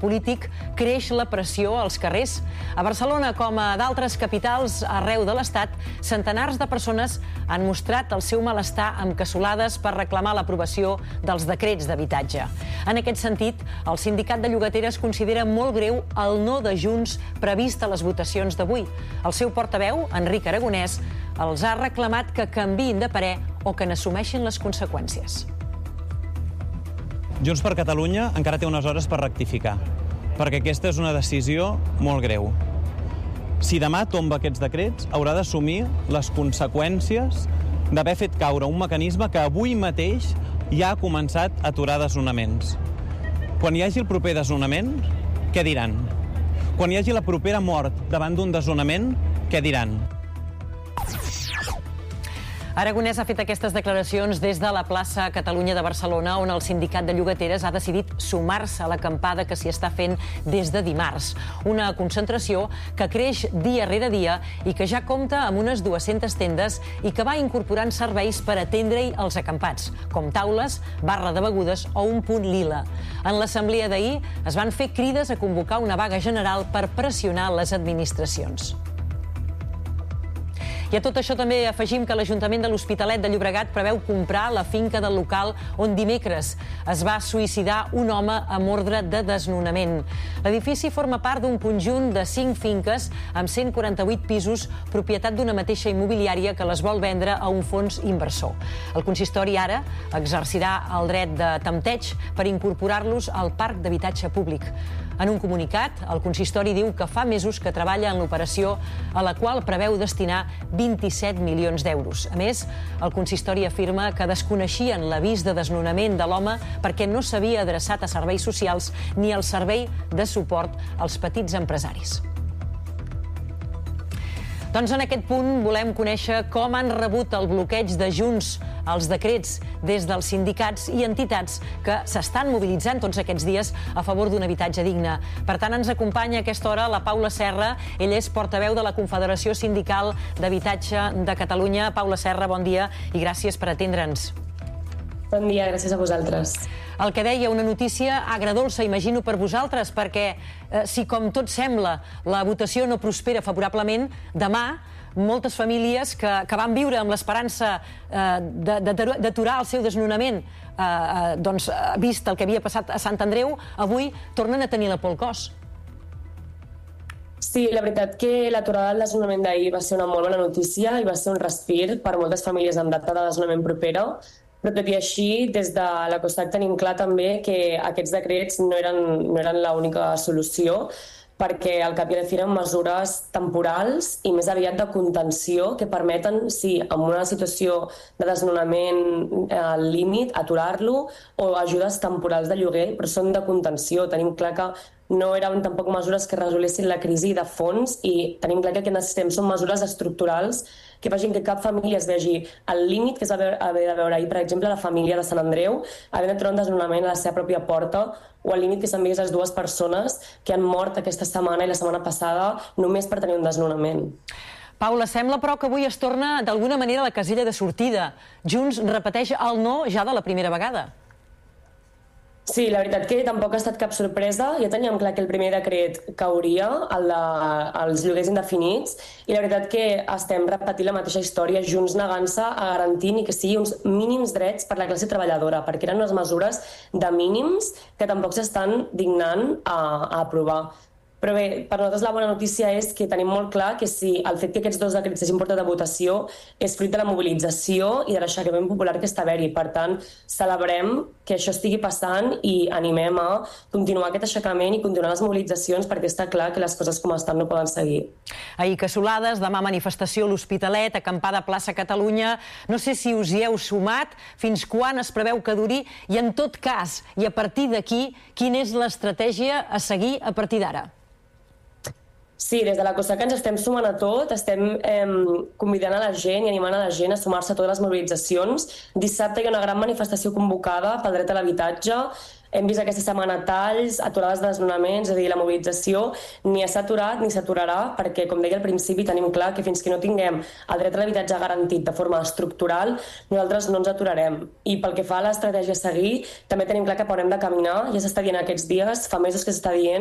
polític, creix la pressió als carrers. A Barcelona, com a d'altres capitals arreu de l'Estat, centenars de persones han mostrat el seu malestar amb cassolades per reclamar l'aprovació dels decrets d'habitatge. En aquest sentit, el sindicat de llogateres considera molt greu el no de Junts previst a les votacions d'avui. El seu portaveu, Enric Aragonès, els ha reclamat que canviïn de parer o que n'assumeixin les conseqüències. Junts per Catalunya encara té unes hores per rectificar, perquè aquesta és una decisió molt greu. Si demà tomba aquests decrets, haurà d'assumir les conseqüències d'haver fet caure un mecanisme que avui mateix ja ha començat a aturar desnonaments. Quan hi hagi el proper desnonament, què diran? Quan hi hagi la propera mort davant d'un desnonament, què diran? Aragonès ha fet aquestes declaracions des de la plaça Catalunya de Barcelona, on el sindicat de llogateres ha decidit sumar-se a l'acampada que s'hi està fent des de dimarts. Una concentració que creix dia rere dia i que ja compta amb unes 200 tendes i que va incorporant serveis per atendre-hi els acampats, com taules, barra de begudes o un punt lila. En l'assemblea d'ahir es van fer crides a convocar una vaga general per pressionar les administracions. I a tot això també afegim que l'Ajuntament de l'Hospitalet de Llobregat preveu comprar la finca del local on dimecres es va suïcidar un home amb ordre de desnonament. L'edifici forma part d'un conjunt de 5 finques amb 148 pisos, propietat d'una mateixa immobiliària que les vol vendre a un fons inversor. El consistori ara exercirà el dret de tempteig per incorporar-los al parc d'habitatge públic. En un comunicat, el consistori diu que fa mesos que treballa en l'operació a la qual preveu destinar 27 milions d'euros. A més, el consistori afirma que desconeixien l'avís de desnonament de l'home perquè no s'havia adreçat a serveis socials ni al servei de suport als petits empresaris. Doncs en aquest punt volem conèixer com han rebut el bloqueig de Junts als decrets des dels sindicats i entitats que s'estan mobilitzant tots aquests dies a favor d'un habitatge digne. Per tant, ens acompanya a aquesta hora la Paula Serra. Ella és portaveu de la Confederació Sindical d'Habitatge de Catalunya. Paula Serra, bon dia i gràcies per atendre'ns. Bon dia, gràcies a vosaltres. El que deia, una notícia agredolça, imagino, per vosaltres, perquè si, com tot sembla, la votació no prospera favorablement, demà moltes famílies que van viure amb l'esperança d'aturar el seu desnonament, vist el que havia passat a Sant Andreu, avui tornen a tenir la por al cos. Sí, la veritat que l'aturada del desnonament d'ahir va ser una molt bona notícia i va ser un respir per moltes famílies amb data de desnonament propera. Però tot i així, des de la COSAC tenim clar també que aquests decrets no eren l'única solució, perquè al cap i a la fi eren mesures temporals i més aviat de contenció que permeten, sí, en una situació de desnonament al límit, aturar-lo, o ajudes temporals de lloguer, però són de contenció. Tenim clar que no eren tampoc mesures que resolessin la crisi de fons i tenim clar que el que necessitem són mesures estructurals que facin que cap família es vegi al límit que es va haver de veure ahir, per exemple, la família de Sant Andreu, havent de trobar un desnonament a la seva pròpia porta, o al límit que s'han vist les 2 persones que han mort aquesta setmana i la setmana passada només per tenir un desnonament. Paula, sembla però que avui es torna d'alguna manera a la casella de sortida. Junts repeteix el no ja de la primera vegada. Sí, la veritat que tampoc ha estat cap sorpresa. Ja teníem clar que el primer decret cauria, els lloguers indefinits, i la veritat que estem repetint la mateixa història, Junts negant-se a garantir ni que sigui uns mínims drets per la classe treballadora, perquè eren unes mesures de mínims que tampoc s'estan dignant a aprovar. Però bé, per nosaltres la bona notícia és que tenim molt clar que si el fet que aquests 2 decrets s'hagin portat a votació és fruit de la mobilització i de l'aixecament popular que està haver-hi. Per tant, celebrem que això estigui passant i animem a continuar aquest aixecament i continuar les mobilitzacions, perquè està clar que les coses com estan no poden seguir. Ahir cassolades, demà manifestació a l'Hospitalet, acampada a plaça Catalunya. No sé si us hi heu sumat, fins quan es preveu que duri i, en tot cas, i a partir d'aquí, quina és l'estratègia a seguir a partir d'ara? Sí, des de la COSAC ens estem sumant a tot, estem convidant a la gent i animant a la gent a sumar-se a totes les mobilitzacions. Dissabte hi ha una gran manifestació convocada pel dret a l'habitatge. Hem vist aquesta setmana talls, aturades de desnonaments, és a dir, la mobilització ni s'ha aturat ni s'aturarà, perquè, com deia al principi, tenim clar que fins que no tinguem el dret a l'habitatge garantit de forma estructural, nosaltres no ens aturarem. I pel que fa a l'estratègia a seguir, també tenim clar cap on hem de caminar, ja s'està dient aquests dies, fa mesos que s'està dient